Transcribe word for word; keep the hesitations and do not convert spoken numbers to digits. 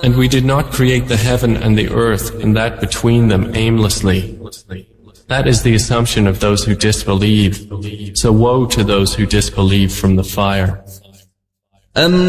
And we did not create the heaven and the earth and that between them aimlessly. That is the assumption of those who disbelieve. So woe to those who disbelieve from the fire.